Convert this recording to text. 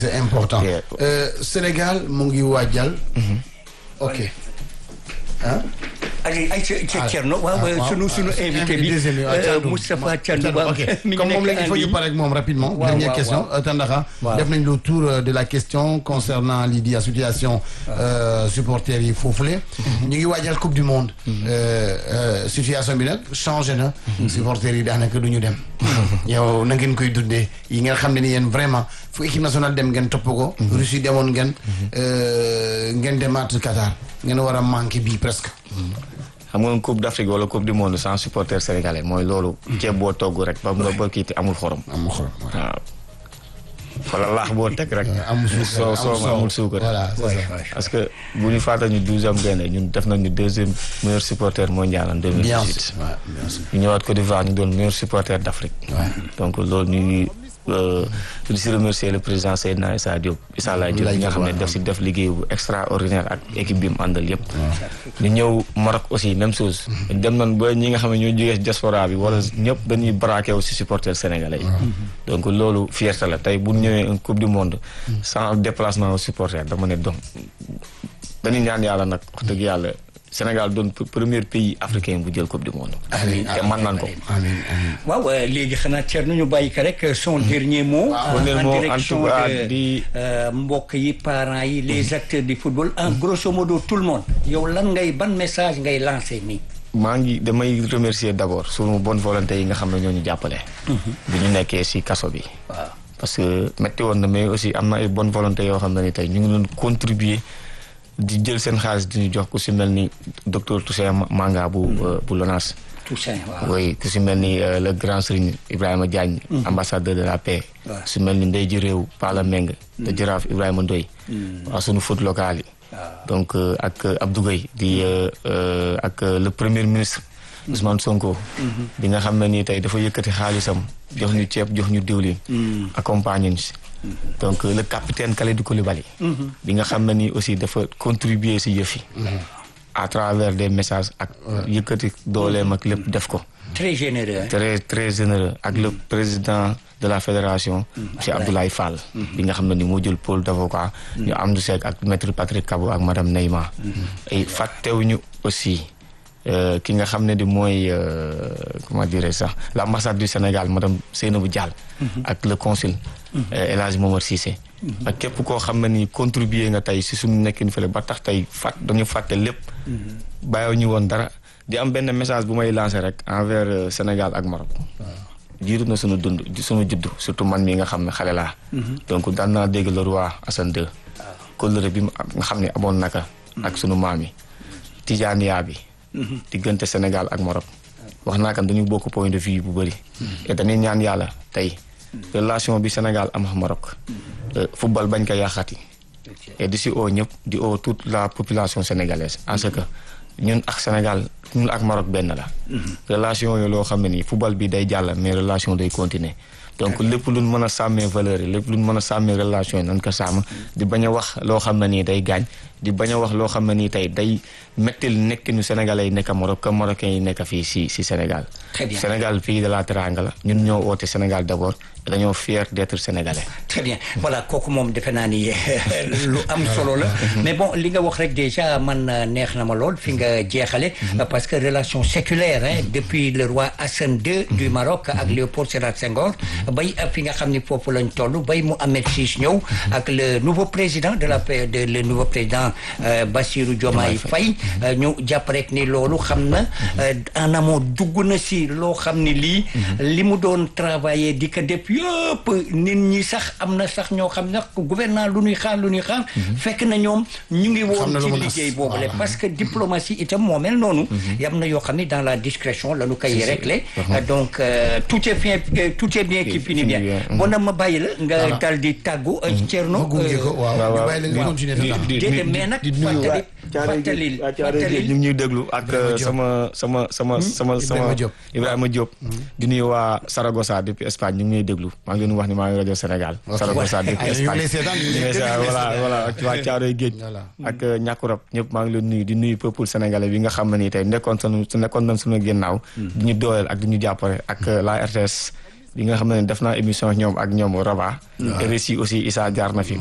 c'est important. Sénégal mu ngi waajal. ok. ah. ay Thierno waaw sunu invité bi Moustapha Thiandou Ba comme moom léegi il faut ñu pare ak moom rapidement. dernière question Tandakha def nañ le tour de la question concernant lii di situation supporters yi foofule. ñu ngi waajal coupe du monde. situation bi nag changé na. supporters yi daanaka du ñu dem. yow na ngeen koy dundee yi ngeen xam ne ni yéen vraiment fu équipe nationale dem ngeen topp ko. Russie demoon ngeen demaat Qatar ngeen war a manqué bii presque. xam nga coupe d'Afrique wala coupe du monde sans supporter sénégalais mooy loolu. ceeb boo togg rek ba kii te amul xorom. amul xorom waaw. wala laax boo teg rek. amul suukar soo amul suukar. voilà c'est ça. parce que bu ñu fàttali ñu 12e gaynde ñun def nañu deuxième meilleur supporter mondial en 2018. bien sûr. ñu ñëwaat Côte d'Ivoire ñu doon meilleur supporter d'Afrique. donc loolu ñu ngi di si remercier le président Seydina Issa Diop Issa Laye Diop nga xam ne def liggéey bu extraordinaire ak équipe bi mu àndal yëpp. ñu ñëw Maroc aussi même chose. dem nañ ba ñi nga xam ne ñoo jógee diaspora bi wala ñëpp dañuy braqué wu si supporters sénégalais yi. donc loolu fierté la tey bu ñëwee une coupe du monde. sans déplacement aux supporters dama ne donc dañuy ñaan yàlla nag wax dëgg yàlla. Sénégal doon premier pays africain bu jël coupe du monde. amiin te mën nañ ko. amiin amiin. waaw léegi xanaa Thierno ñu bàyyi ko rek son dernier mot. en direction de mbokk yi parents yi les acteurs du football en grosso modo tout le monde. yow lan ban message ngay lancé nii. damay remercier d'abord sunu bonne volonté yi nga xam ne ñoo ñu jàppale. bi ñu nekkee ci kaso bi. waaw parce que metti woon na mais aussi am na ay bonne volonté yoo xam ne ni tey ñu ngi doon contribuer. di jël seen xaalis di ñu jox ku si mel ni docteur Toussaint Manga bu LONASE. Toussaint waaw. oui ku si mel ni le grand Serigne Ibrahima Diagne. ambassadeur de la paix. waaw su mel ni Ndeye ji réew Pala Meng. te jaraaf Ibrahima Ndoye. waa sunu foot local yi. donc ak Abdou Gueye di ak le premier ministre. Ousmane Sonko. bi nga xam ne nii tey dafa yëkkati xaalisam jox ñu ceeb jox ñu diwlin. accompagner ñu si. donc le capitaine Kalidou Koulibaly. bi nga xam ne nii aussi dafa contribuer si yëf yi. à travers des messages ak yëkkati dooleem ak lépp def ko. très généreux. très généreux ak le président de la fédération. monsieur Abdoulaye Fall. bi nga xam ne ni moo jël pôle d'avocat. ñu am du seeg ak maître Patrick Kabo ak madame Neyma. et fàttewuñu aussi. ki nga xam ne di mooy comment dirais sax l'ambassade du Sénégal madame Seynabou Dial. ak le consul. El Hadji Momar Cissé. ak képp koo xam ne ni contribuer nga tey si suñu nekkin fële ba tax tey dañu fàtte lépp. bàyyiwu ñu woon dara di am benn message bu may lancer rek envers Sénégal ak Maroc. jiitu na suñu dund suñu juddu surtout man mii nga xam ne xale laa. donc daan naa dégg le roi Hassan II. kóllëre bi nga xam ne amoon naka. ak sunu maam yi. Tijaaniya bi. diggante Sénégal ak Maroc. wax naa kan dañu bokk point de vue bu bëri. et dañuy ñaan yàlla tey. relation bi Sénégal am ak Maroc. football bañ ko yàqati. et di si oo ñëpp di oo toute la population sénégalaise parce que ñun ak Sénégal ñun ak Maroc benn la. relation yooyu loo xam ne nii football bi day jàll mais relation day continuer. donc lépp luñ mën a sàmmee valeur yi lépp luñ mën a sàmmee relation yi nan ko sàmm di bañ a wax loo xam ne nii day gaañ di bañ a wax loo xam ne nii tey day mettil nekkinu sénégalais yi nekk Maroc comme marocains yi nekk fii si Sénégal. Très bien. Sénégal pays de la teranga la ñun ñoo woote Sénégal d'abord dañoo fier d'être sénégalais. très bien voilà kooku moom defe naa ni lu am solo la mais bon li nga wax rek déjà man neex na ma lool fi nga jeexale parce que relation séculaire depuis le roi Hassan II du Maroc ak Léopold Sédar Senghor bay fi nga xam ni foofu lañ toll bay Mohamed VI ñëw ak le nouveau président de le nouveau président Bassirou Diomaye Faye ñu jàpp rek ni loolu xam na en amont dugg na si loo xam ni lii li mu doon travailler di ko def yëpp nit ñi sax am na sax ñoo xam ne gouvernement lu ñuy xaar fekk na ñoom ñu ngi woon ci liggéey boobule parce que diplomatie itam moo mel noonu yam na yoo xam ne dans la discrétion la ñu koy régler donc tout est bien qui finit bien bon na ma bàyyi la nga dal di tàggu Thierno mais nag fàttali ñu ngi ñuy déglu ak sama Ibrahima Diop di nuyu waa Saragossa depuis Espagne ñu ngi ñuy déglu maa ngi leen wax ni maa ngi rajo Sénégal Saragossa depuis Espagne voilà ak waa Caaroy Géej ak ñàkkurab ñëpp maa ngi leen nuyu di nuyu peuple sénégalais bi nga xam ne nii tey nekkoon nañ suñu ginnaaw di ñu dooleel ak di ñu jàppale ak la RTS bi nga xam ne def naa émission ñoom ak ñoom Rabat. RSI aussi Issa jaar na fi